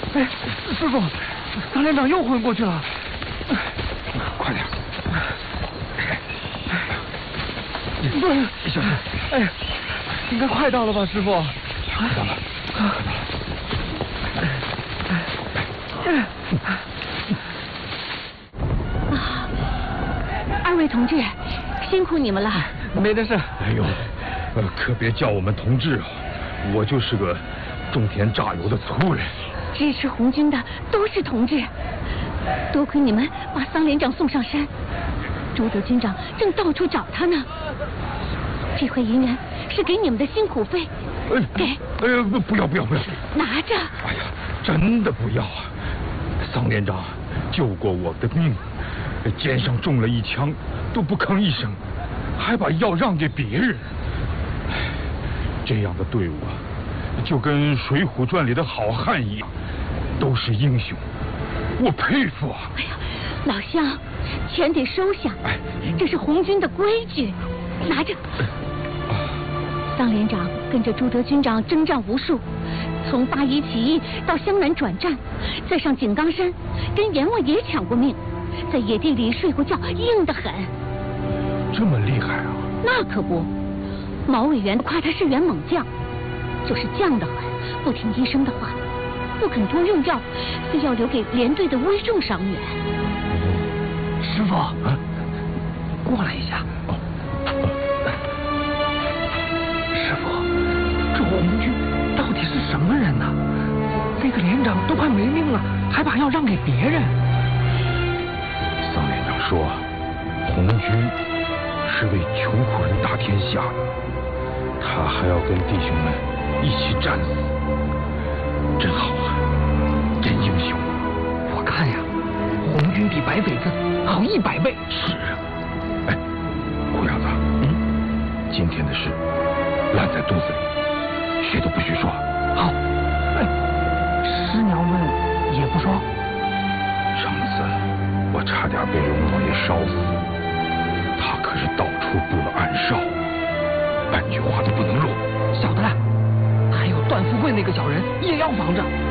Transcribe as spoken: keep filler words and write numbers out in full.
哎，师傅，张连长又昏过去了。 快点！ 不是， 小心！ 哎，应该快到了吧，师傅？ 快到了，快到了。 啊，二位同志，辛苦你们了。 没的事。 哎呦，呃，可别叫我们同志啊，我就是个种田榨油的粗人。 支持红军的都是同志，多亏你们把桑连长送上山，朱德军长正到处找他呢。这回银元是给你们的辛苦费， 哎， 给。 哎，不，不要，不要，不要！ 拿着。 哎呀，真的不要啊！桑连长救过我的命，肩上中了一枪都不吭一声，还把药让给别人。这样的队伍啊，就跟《水浒传》里的好汉一样，都是英雄，我佩服啊！ 哎呀，老乡，钱得收下， 哎， 这是红军的规矩，拿着。桑连长跟着朱德军长征战无数，从八一起义到湘南转战，再上井冈山，跟阎王爷抢过命，在野地里睡过觉，硬得很。 这么厉害啊！ 那可不，毛委员夸他是员猛将，就是犟得很，不听医生的话，不肯多用药，非要留给连队的危重伤员。 师傅，啊，过来一下。 哦， 师傅，这红军到底是什么人呢？那个连长都快没命了，还把药让给别人。 桑连长说，红军是为穷苦人打天下的，他还要跟弟兄们一起战死，真好啊，真英雄！ 我看呀，红军比白匪子好一百倍。 是啊，哎，苦小子，嗯，今天的事烂在肚子里，谁都不许说。 好。哎，师娘们也不说。 上次我差点被龙王爷烧死，他可是到处布了暗哨，半句话都不能漏。 晓得了，还有段富贵那个小人也要防着。